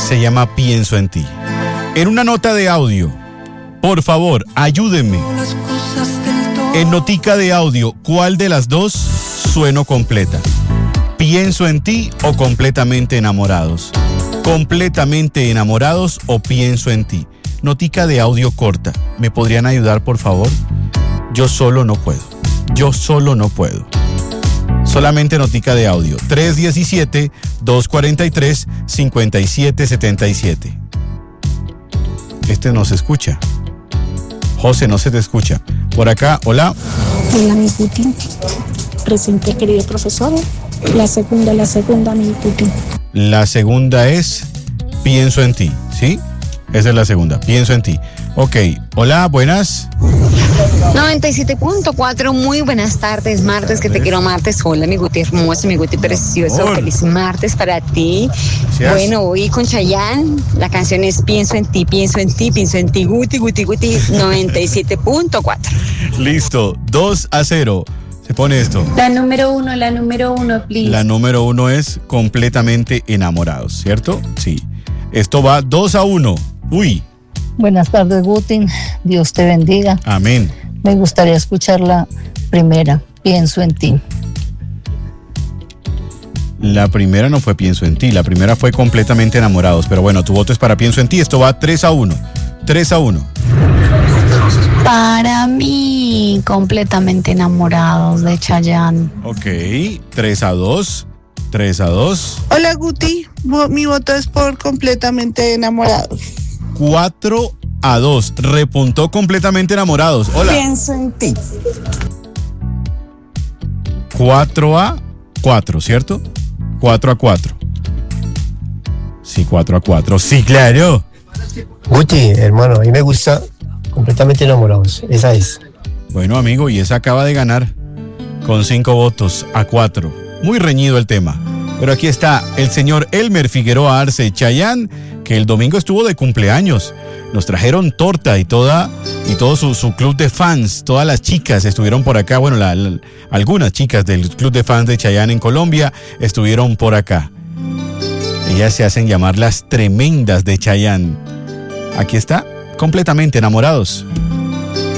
Se llama Pienso en ti. En una nota de audio, por favor, ayúdenme. En notica de audio, ¿cuál de las dos sueno completa? ¿Pienso en ti o completamente enamorados? ¿Completamente enamorados o pienso en ti? Notica de audio corta. ¿Me podrían ayudar, por favor? Yo solo no puedo. Solamente notica de audio. 317-243-5777. Este no se escucha. José, no se te escucha. Por acá, hola. Hola, mi Putin. Presente, querido profesor. La segunda, mi Putin. La segunda es Pienso en ti, ¿sí? Esa es la segunda, Pienso en ti. Ok, hola, buenas. 97.4, muy buenas tardes, martes, que te quiero martes. Hola, mi Guti hermoso, mi Guti precioso, Hola. feliz martes para ti. Gracias. Bueno, hoy con Chayanne, la canción es Pienso en ti, Guti, 97.4. Listo, 2-0. Se pone esto. La número uno, please. La número 1 es Completamente enamorados, ¿cierto? Sí. Esto va 2-1. Uy, Buenas tardes, Guti. Dios te bendiga. amén. Me gustaría escuchar la primera, Pienso en ti. La primera no fue Pienso en ti, la primera fue Completamente enamorados. Pero bueno, tu voto es para Pienso en ti. Esto va 3-1. 3-1. Para mí, completamente enamorados de Chayanne. Ok, 3-2. 3-2. Hola Guti, mi voto es por completamente enamorados. 4-2. Repuntó Completamente enamorados. Hola. Pienso en ti. 4-4, ¿cierto? 4-4. Sí, 4-4. Sí, claro. Guti, hermano, a mí me gusta Completamente enamorados. Esa es. Bueno, amigo, y esa acaba de ganar con 5 votos a 4. Muy reñido el tema. Pero aquí está el señor Elmer Figueroa Arce Chayanne, que el domingo estuvo de cumpleaños. Nos trajeron torta y todo su club de fans. Todas las chicas estuvieron por acá. Bueno, algunas chicas del club de fans de Chayanne en Colombia estuvieron por acá. Ellas se hacen llamar las tremendas de Chayanne. Aquí está, Completamente enamorados.